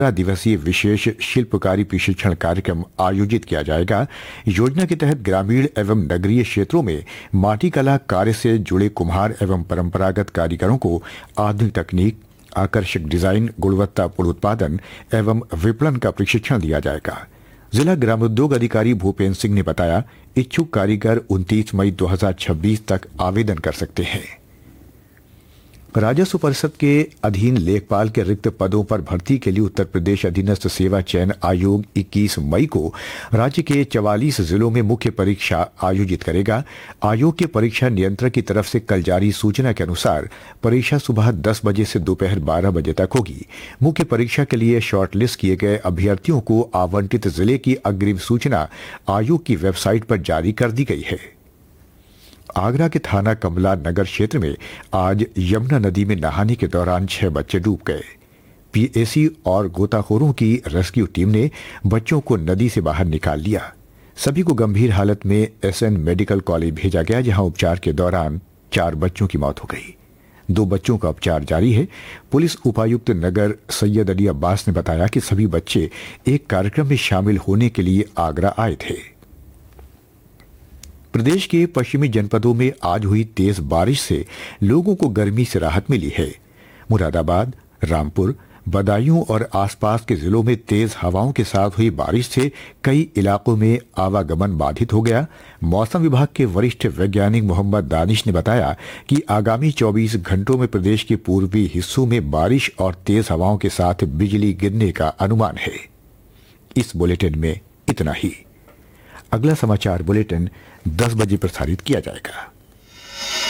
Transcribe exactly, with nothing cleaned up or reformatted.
दिवसीय विशेष शिल्पकारी प्रशिक्षण कार्यक्रम आयोजित किया जाएगा। योजना के तहत ग्रामीण एवं नगरीय क्षेत्रों में माटी कला कार्य से जुड़े कुम्हार एवं परंपरागत कारीगरों को आधुनिक तकनीक, आकर्षक डिजाइन, गुणवत्तापूर्ण उत्पादन एवं विपणन का प्रशिक्षण दिया जाएगा। जिला ग्रामोद्योग अधिकारी भूपेन्द्र सिंह ने बताया, इच्छुक कारीगर उनतीस मई दो हज़ार छब्बीस तक आवेदन कर सकते हैं। राजस्व परिषद के अधीन लेखपाल के रिक्त पदों पर भर्ती के लिए उत्तर प्रदेश अधीनस्थ सेवा चयन आयोग इक्कीस मई को राज्य के चवालीस जिलों में मुख्य परीक्षा आयोजित करेगा। आयोग के परीक्षा नियंत्रक की तरफ से कल जारी सूचना के अनुसार परीक्षा सुबह दस बजे से दोपहर बारह बजे तक होगी। मुख्य परीक्षा के लिए शॉर्टलिस्ट किए गए अभ्यर्थियों को आवंटित जिले की अग्रिम सूचना आयोग की वेबसाइट पर जारी कर दी गई है। आगरा के थाना कमला नगर क्षेत्र में आज यमुना नदी में नहाने के दौरान छह बच्चे डूब गए। पीएसी और गोताखोरों की रेस्क्यू टीम ने बच्चों को नदी से बाहर निकाल लिया। सभी को गंभीर हालत में एसएन मेडिकल कॉलेज भेजा गया, जहां उपचार के दौरान चार बच्चों की मौत हो गई। दो बच्चों का उपचार जारी है। पुलिस उपायुक्त नगर सैयद अली अब्बास ने बताया कि सभी बच्चे एक कार्यक्रम में शामिल होने के लिए आगरा आए थे। प्रदेश के पश्चिमी जनपदों में आज हुई तेज बारिश से लोगों को गर्मी से राहत मिली है। मुरादाबाद, रामपुर, बदायूं और आसपास के जिलों में तेज हवाओं के साथ हुई बारिश से कई इलाकों में आवागमन बाधित हो गया। मौसम विभाग के वरिष्ठ वैज्ञानिक मोहम्मद दानिश ने बताया कि आगामी चौबीस घंटों में प्रदेश के पूर्वी हिस्सों में बारिश और तेज हवाओं के साथ बिजली गिरने का अनुमान है। इस बुलेटिन में इतना ही। अगला समाचार बुलेटिन दस बजे प्रसारित किया जाएगा।